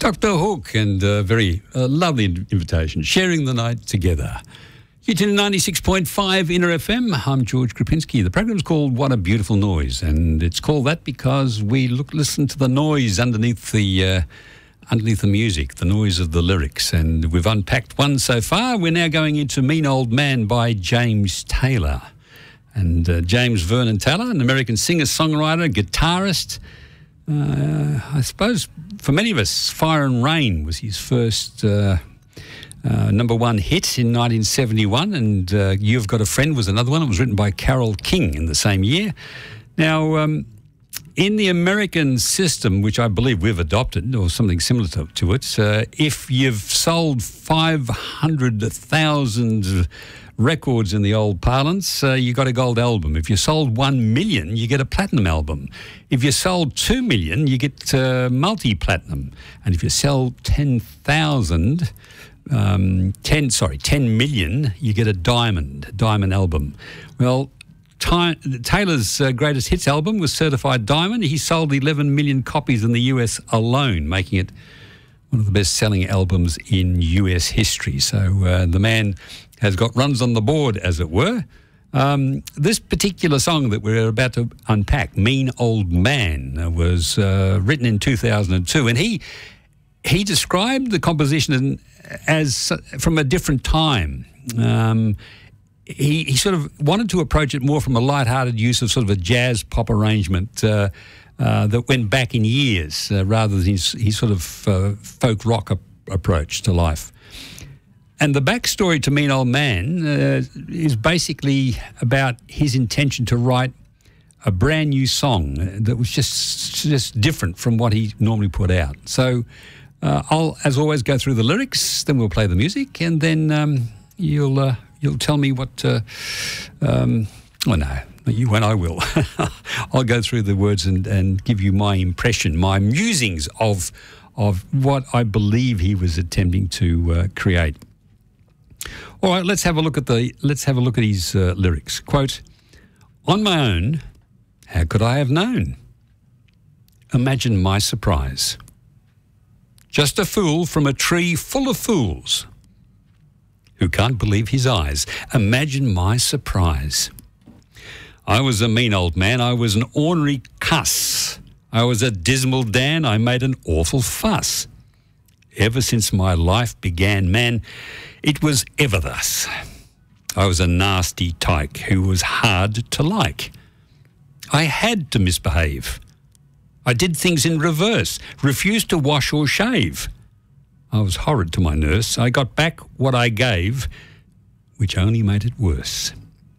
Dr. Hook, and a very lovely invitation, sharing the night together. You're tuned to 96.5 Inner FM. I'm George Krupinski. The program's called What a Beautiful Noise, and it's called that because we listen to the noise underneath the music, the noise of the lyrics, and we've unpacked one so far. We're now going into Mean Old Man by James Taylor. And James Vernon Taylor, an American singer-songwriter, guitarist. I suppose for many of us, Fire and Rain was his first number one hit in 1971, and You've Got a Friend was another one. It was written by Carole King in the same year. Now, in the American system, which I believe we've adopted, or something similar to it, if you've sold 500,000 records in the old parlance, you got a gold album. If you sold 1 million, you get a platinum album. If you sold 2 million, you get multi-platinum. And if you sell 10 million, you get a diamond album. Well, Taylor's greatest hits album was certified diamond. He sold 11 million copies in the US alone, making it one of the best-selling albums in US history. So the man has got runs on the board, as it were. This particular song that we're about to unpack, Mean Old Man, was written in 2002, and he described the composition as from a different time. He sort of wanted to approach it more from a light-hearted use of sort of a jazz pop arrangement that went back in years, rather than his sort of folk rock approach to life. And the backstory to Mean Old Man is basically about his intention to write a brand new song that was just different from what he normally put out. So I'll, as always, go through the lyrics, then we'll play the music, and then you'll tell me what. You and I will. I'll go through the words and give you my impression, my musings of what I believe he was attempting to create. All right, let's have a look at his lyrics. Quote, "On my own, how could I have known? Imagine my surprise. Just a fool from a tree full of fools who can't believe his eyes. Imagine my surprise. I was a mean old man. I was an ornery cuss. I was a dismal Dan. I made an awful fuss. Ever since my life began, man, it was ever thus. I was a nasty tyke who was hard to like. I had to misbehave. I did things in reverse, refused to wash or shave. I was horrid to my nurse. I got back what I gave, which only made it worse.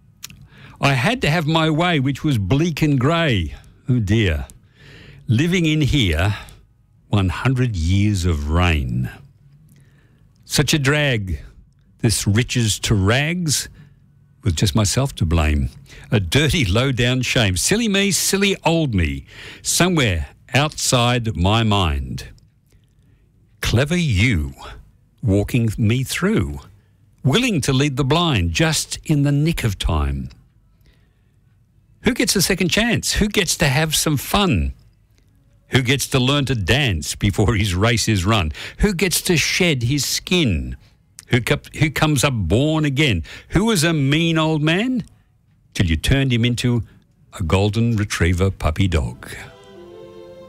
I had to have my way, which was bleak and grey. Oh dear. Living in here, 100 years of rain. Such a drag, this riches to rags, with just myself to blame. A dirty, low-down shame. Silly me, silly old me, somewhere outside my mind. Clever you, walking me through, willing to lead the blind, just in the nick of time. Who gets a second chance? Who gets to have some fun? Who gets to learn to dance before his race is run? Who gets to shed his skin? Who comes up born again? Who was a mean old man till you turned him into a golden retriever puppy dog?